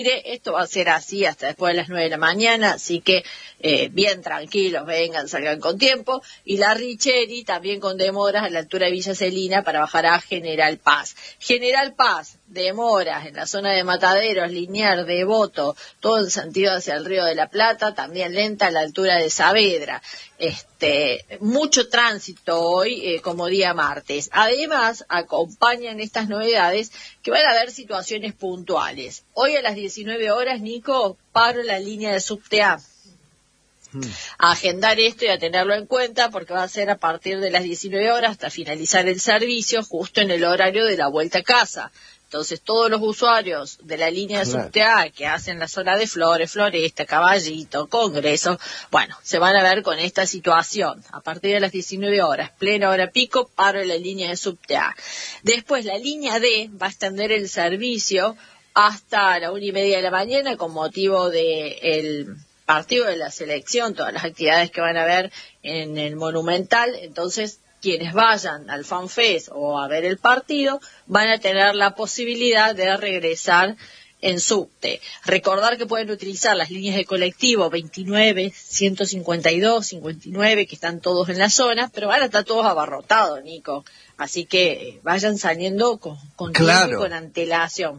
Esto va a ser así hasta después de las 9 de la mañana, así que bien tranquilos, vengan, salgan con tiempo. Y la Richeri también con demoras a la altura de Villa Celina para bajar a General Paz. General Paz, demoras en la zona de Mataderos, Liniers, Devoto, todo en sentido hacia el Río de la Plata, también lenta a la altura de Saavedra. Mucho tránsito hoy como día martes. Además, acompañan estas novedades que van a haber situaciones puntuales. Hoy a las 19 horas, Nico, paro la línea de subte A. A agendar esto y a tenerlo en cuenta porque va a ser a partir de las 19 horas hasta finalizar el servicio justo en el horario de la vuelta a casa. Entonces todos los usuarios de la línea de subte A que hacen la zona de Flores, Floresta, Caballito, Congreso, bueno, se van a ver con esta situación. A partir de las 19 horas, plena hora pico, paro en la línea de subte A. Después la línea D va a extender el servicio hasta la 1:30 de la mañana con motivo del partido de la selección, todas las actividades que van a haber en el Monumental. Entonces quienes vayan al FanFest o a ver el partido van a tener la posibilidad de regresar en subte. Recordar que pueden utilizar las líneas de colectivo 29, 152, 59, que están todos en la zona, pero van a estar todos abarrotados, Nico. Así que vayan saliendo con tiempo y con antelación.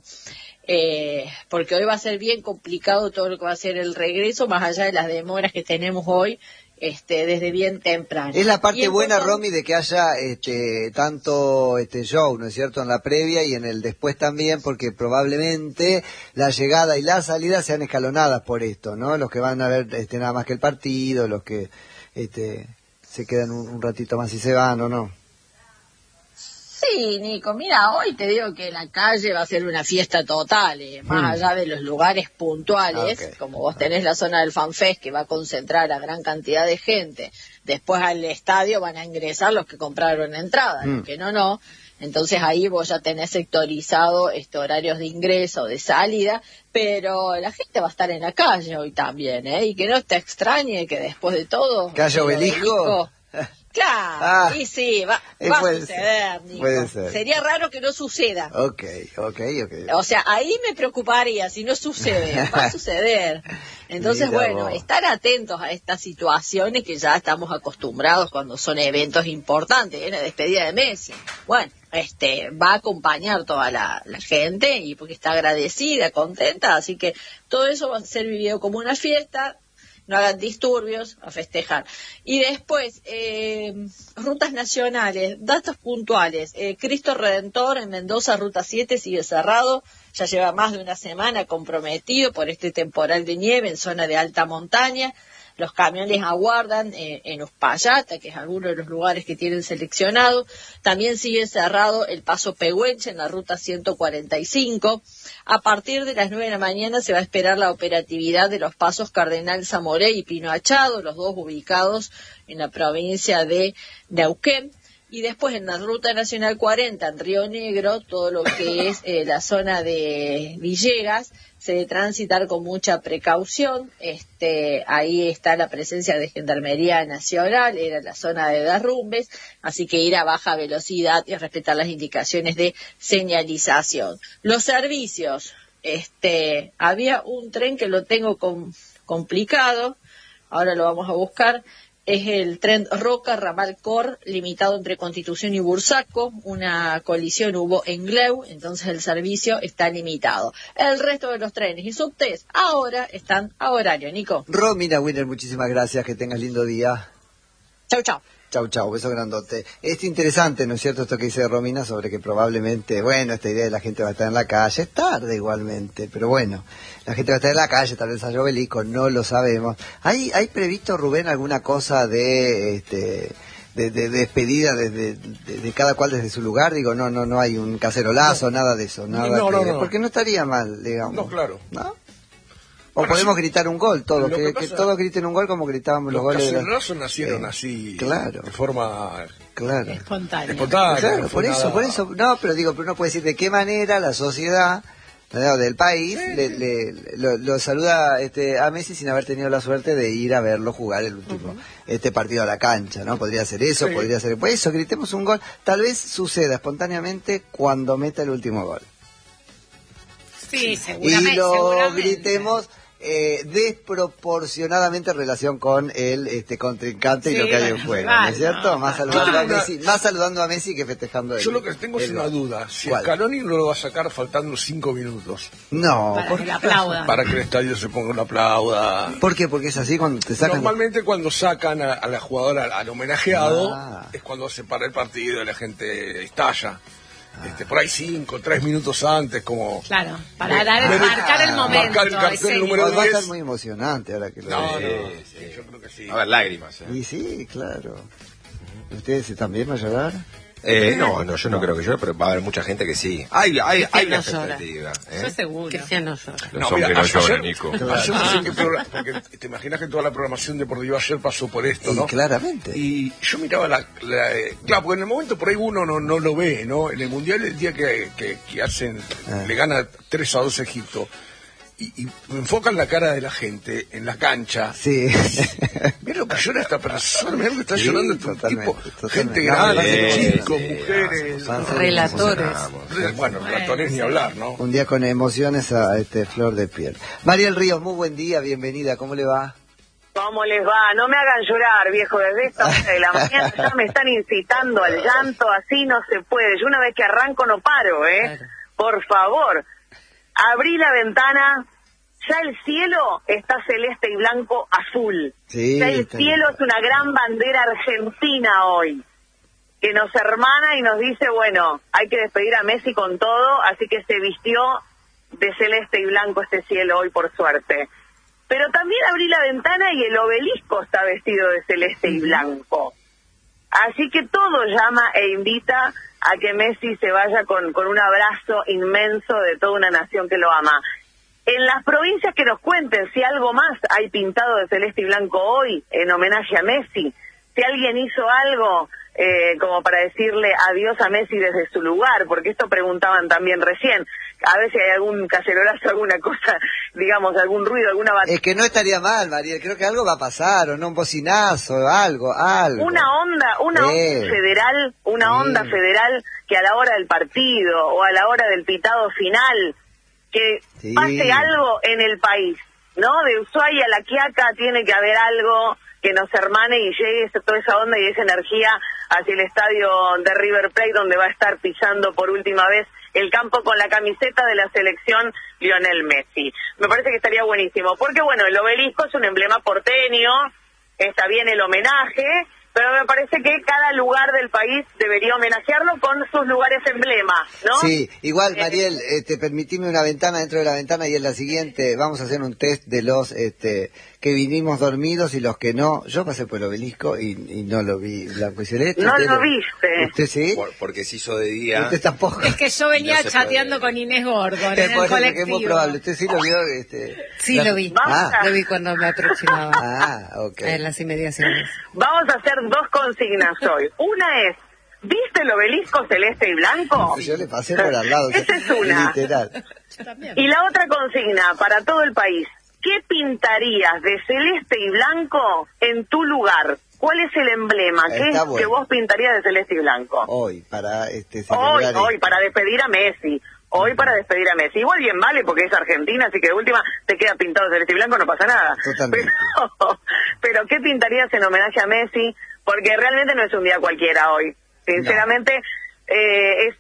Porque hoy va a ser bien complicado todo lo que va a ser el regreso, más allá de las demoras que tenemos hoy. Desde bien temprano. Es la parte buena, Romy, de que haya tanto show, ¿no es cierto?, en la previa y en el después también, porque probablemente la llegada y la salida sean escalonadas por esto, ¿no? Los que van a ver nada más que el partido, los que se quedan un ratito más y se van, ¿o no? Sí, Nico, mira, hoy te digo que la calle va a ser una fiesta total, más allá de los lugares puntuales, como vos tenés la zona del FanFest que va a concentrar a gran cantidad de gente, después al estadio van a ingresar los que compraron entrada, los que no, entonces ahí vos ya tenés sectorizado horarios de ingreso, de salida, pero la gente va a estar en la calle hoy también, y que no te extrañe que después de todo... ¿Que haya obelisco? Claro, y sí, va a suceder, Nico. Puede ser. Sería raro que no suceda. Ok. O sea, ahí me preocuparía si no sucede, va a suceder. Entonces, estar atentos a estas situaciones que ya estamos acostumbrados cuando son eventos importantes, la despedida de Messi. Bueno, va a acompañar toda la gente y porque está agradecida, contenta, así que todo eso va a ser vivido como una fiesta. No hagan disturbios, a festejar. Y después, rutas nacionales, datos puntuales. Cristo Redentor en Mendoza, Ruta 7, sigue cerrado. Ya lleva más de una semana comprometido por este temporal de nieve en zona de alta montaña. Los camiones aguardan en Uspallata, que es alguno de los lugares que tienen seleccionado. También sigue cerrado el Paso Pehuenche en la Ruta 145. A partir de las 9 de la mañana se va a esperar la operatividad de los pasos Cardenal Zamoré y Pino Achado, los dos ubicados en la provincia de Neuquén. Y después en la Ruta Nacional 40, en Río Negro, todo lo que es la zona de Villegas, se debe transitar con mucha precaución. Ahí está la presencia de Gendarmería Nacional, era la zona de derrumbes, así que ir a baja velocidad y respetar las indicaciones de señalización. Los servicios, había un tren que lo tengo complicado, ahora lo vamos a buscar. Es el tren Roca Ramal Cor, limitado entre Constitución y Bursaco. Una colisión hubo en Gleu, entonces el servicio está limitado. El resto de los trenes y subtes ahora están a horario, Nico. Romina Winner, muchísimas gracias, que tengas lindo día. Chau. Chau, beso grandote. Es interesante, ¿no es cierto?, esto que dice Romina sobre que probablemente, esta idea de la gente va a estar en la calle, es tarde igualmente, pero bueno, la gente va a estar en la calle, tal vez haya obelisco, no lo sabemos. ¿Hay previsto, Rubén, alguna cosa de despedida de cada cual desde su lugar? Digo, no hay un cacerolazo, nada de eso, nada. No. Porque no estaría mal, digamos. No, claro. ¿No? O podemos gritar un gol, todos, que todos griten un gol como gritábamos los goles. Los cacerolazos nacieron así, claro, de forma espontánea. Claro, por eso, no, pero uno puede decir de qué manera la sociedad del país lo saluda a Messi sin haber tenido la suerte de ir a verlo jugar el último partido a la cancha, ¿no? Podría ser eso, podría ser eso, gritemos un gol, tal vez suceda espontáneamente cuando meta el último gol. Sí, y seguramente. lo gritemos desproporcionadamente en relación con el contrincante y lo que hay en juego, ¿no es cierto? Más saludando a Messi que festejando a él. Yo lo que tengo es una duda. Si Scaloni no lo va a sacar faltando 5 minutos. No, para que le aplaudan. Para que el estadio se ponga una aplauda. ¿Por qué? Porque es así cuando te sacan. Normalmente cuando sacan a la jugadora, al homenajeado, es cuando se para el partido y la gente estalla. Por ahí 3 minutos antes, como... Claro, para marcar el momento. Marcar el cartel número 10. Va a estar muy emocionante ahora que lo veo. Sí, yo creo que sí. A ver, lágrimas. Y sí, claro. ¿Ustedes también van a llorar? No, yo no creo que llore, pero va a haber mucha gente que sí. Hay una expectativa. Yo seguro. Cristian no llora. Los hombres no lloran, Nico. Ayer no sé qué programa, porque te imaginas que toda la programación deportiva ayer pasó por esto, ¿no? Claramente. Y yo miraba claro, porque en el momento por ahí uno no lo ve, ¿no? En el Mundial, el día que hacen, le gana 3-2 Egipto, y enfocan la cara de la gente en la cancha. Sí. Mira lo que llora esta persona, mira lo que está llorando este tipo. Gente Totalmente. grande, chicos, mujeres. Relatores. Bueno, relatores ni hablar, ¿no? Un día con emociones a flor de piel. Mariel Ríos, muy buen día, bienvenida, ¿cómo le va? ¿Cómo les va? No me hagan llorar, viejo, desde esta hora de la mañana ya me están incitando al llanto, así no se puede. Yo una vez que arranco no paro, ¿eh? Claro. Por favor, abrí la ventana, ya el cielo está celeste y blanco azul. Sí, ya el cielo es una gran bandera argentina hoy, que nos hermana y nos dice, bueno, hay que despedir a Messi con todo, así que se vistió de celeste y blanco este cielo hoy, por suerte. Pero también abrí la ventana y el obelisco está vestido de celeste y blanco. Así que todo llama e invita a que Messi se vaya con un abrazo inmenso de toda una nación que lo ama. En las provincias que nos cuenten si algo más hay pintado de celeste y blanco hoy en homenaje a Messi, si alguien hizo algo como para decirle adiós a Messi desde su lugar, porque esto preguntaban también recién, a ver si hay algún cacerolazo, alguna cosa, digamos, algún ruido, alguna batalla. Es que no estaría mal, María, creo que algo va a pasar, o no, un bocinazo, algo. Una onda federal, onda federal que a la hora del partido o a la hora del pitado final, que pase algo en el país, ¿no? De Ushuaia a La Quiaca tiene que haber algo que nos hermane y llegue toda esa onda y esa energía hacia el estadio de River Plate, donde va a estar pisando por última vez el campo con la camiseta de la selección Lionel Messi. Me parece que estaría buenísimo, porque bueno, el obelisco es un emblema porteño, está bien el homenaje, pero me parece que cada lugar del país debería homenajearlo con sus lugares emblema, ¿no? Sí, igual, Mariel, permitime una ventana dentro de la ventana y en la siguiente vamos a hacer un test de los que vinimos dormidos y los que no. Yo pasé por el obelisco y no lo vi blanco y celeste. No lo viste. ¿Usted sí? Porque se hizo de día. Usted tampoco. Es que yo venía chateando con Inés Gordo en el colectivo. Que es muy probable. ¿Usted sí lo vio? Sí, lo vi. Lo vi cuando me aproximaba. Ok. En las inmediaciones. Vamos a hacer 2 consignas hoy. Una es, ¿viste el obelisco celeste y blanco? Yo le pasé por al lado. Esa es una. Literal. Y la otra consigna para todo el país. ¿Qué pintarías de celeste y blanco en tu lugar? ¿Cuál es el emblema? ¿Qué es que vos pintarías de celeste y blanco? Hoy, para hoy, para despedir a Messi. Hoy para despedir a Messi. Igual bien vale porque es Argentina, así que de última te queda pintado de celeste y blanco, no pasa nada. Totalmente. Pero ¿qué pintarías en homenaje a Messi? Porque realmente no es un día cualquiera hoy. Sinceramente, es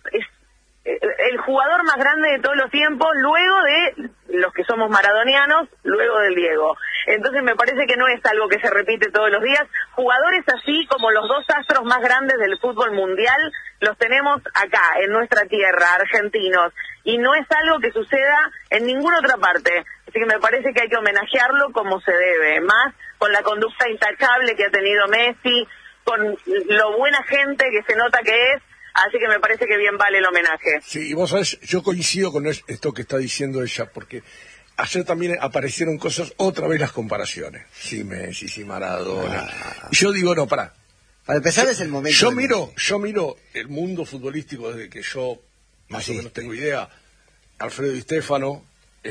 el jugador más grande de todos los tiempos, luego de los que somos maradonianos, luego del Diego. Entonces me parece que no es algo que se repite todos los días. Jugadores así como los 2 astros más grandes del fútbol mundial los tenemos acá, en nuestra tierra, argentinos. Y no es algo que suceda en ninguna otra parte. Así que me parece que hay que homenajearlo como se debe. Más con la conducta intachable que ha tenido Messi, con lo buena gente que se nota que es. Así que me parece que bien vale el homenaje. Sí, y vos sabés, yo coincido con esto que está diciendo ella, porque ayer también aparecieron cosas, otra vez las comparaciones. Sí, Messi, sí, Maradona. Y yo digo, no, pará. Para empezar es el momento. Yo miro el mundo futbolístico desde que yo más o menos tengo idea. Alfredo Di Stéfano,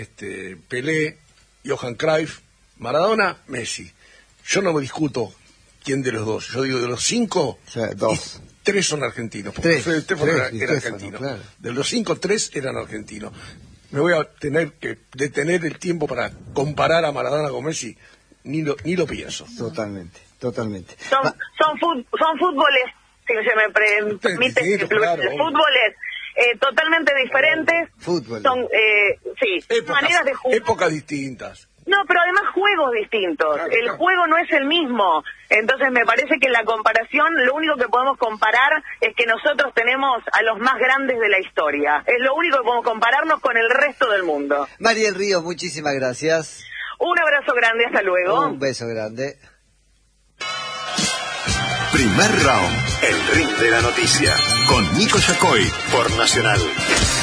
Pelé, Johan Cruyff, Maradona, Messi. Yo no me discuto quién de los dos. Yo digo de los 5, 2. 3 son argentinos. Porque Alfredo Di Stéfano era argentino. Claro. De los 5, 3 eran argentinos. me voy a tener que detener el tiempo para comparar a Maradona con Messi, ni lo pienso. Totalmente. Son fútboles, si se me permite, claro, fútboles totalmente diferentes. Fútbol. Son, maneras de jugar. Épocas distintas. No, pero además juegos distintos. El juego no es el mismo. Entonces me parece que en la comparación, lo único que podemos comparar es que nosotros tenemos a los más grandes de la historia. Es lo único que podemos compararnos con el resto del mundo. Mariel Ríos, muchísimas gracias. Un abrazo grande, hasta luego. Un beso grande. Primer round, el ring de la noticia, con Nico Yacoy, por Nacional.